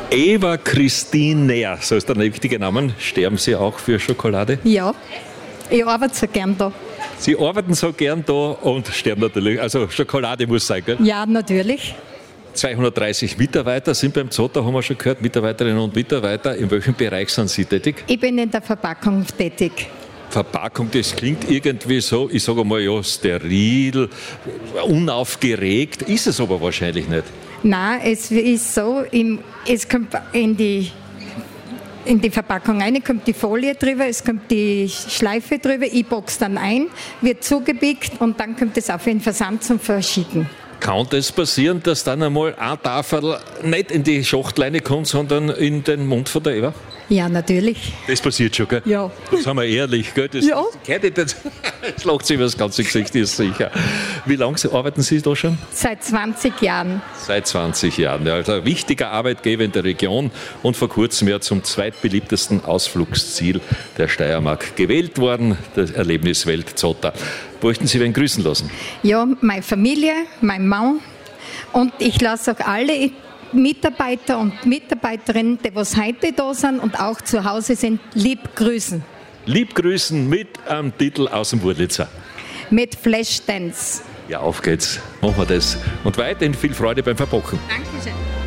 Eva Christine Näher, so ist der richtige Name. Sterben Sie auch für Schokolade? Ja, ich arbeite so gern da. Sie arbeiten so gern da und sterben natürlich. Also Schokolade muss sein, gell? Ja, natürlich. 230 Mitarbeiter sind beim Zotter, haben wir schon gehört, Mitarbeiterinnen und Mitarbeiter. In welchem Bereich sind Sie tätig? Ich bin in der Verpackung tätig. Verpackung, das klingt irgendwie so, ich sage mal ja, steril, unaufgeregt, ist es aber wahrscheinlich nicht. Nein, es ist so, es kommt in die Verpackung rein, kommt die Folie drüber, es kommt die Schleife drüber, ich boxe dann ein, wird zugebickt und dann kommt es auf den Versand zum Verschicken. Kann das passieren, dass dann einmal ein Tafel nicht in die Schachtleine kommt, sondern in den Mund von der Eva? Ja, natürlich. Das passiert schon, gell? Ja. Das sind wir ehrlich, gell? Das Ja. gehört nicht. Das lacht sich über das ganze Gesicht, ist sicher. Wie lange arbeiten Sie da schon? Seit 20 Jahren. Seit 20 Jahren. Ja, also ein wichtiger Arbeitgeber in der Region und vor kurzem ja zum zweitbeliebtesten Ausflugsziel der Steiermark gewählt worden, das Erlebniswelt Zotter. Möchten Sie wen grüßen lassen? Ja, meine Familie, mein Mann und ich lasse auch alle Mitarbeiter und Mitarbeiterinnen, die was heute da sind und auch zu Hause sind, lieb grüßen. Lieb grüßen mit einem Titel aus dem Wurlitzer. Mit Flashdance. Ja, auf geht's. Machen wir das. Und weiterhin viel Freude beim Verpacken. Dankeschön.